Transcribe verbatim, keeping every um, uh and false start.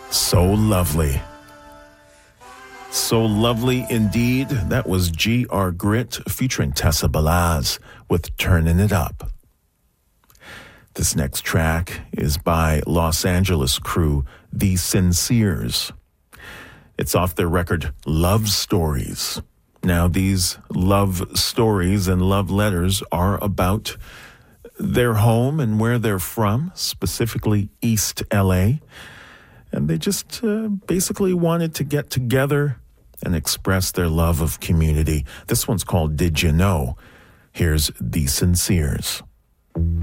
So lovely. So lovely indeed. That was G R. Grit featuring Tessa Balaz with Turnin' It Up. This next track is by Los Angeles crew The Sinceres. It's off their record Love Stories. Now, these love stories and love letters are about their home and where they're from, specifically East L A. And they just uh, basically wanted to get together and express their love of community. This one's called Did You Know? Here's The Sinceres.